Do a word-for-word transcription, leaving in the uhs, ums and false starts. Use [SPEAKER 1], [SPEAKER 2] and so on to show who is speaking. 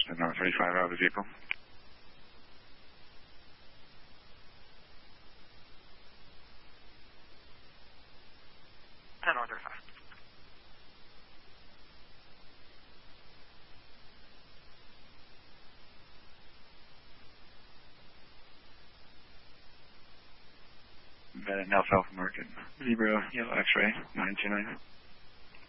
[SPEAKER 1] and number thirty-five out of the vehicle.
[SPEAKER 2] ten order five.
[SPEAKER 1] Bed Alpha Alpha Market, Zebra, Yellow X-Ray, nine two nine.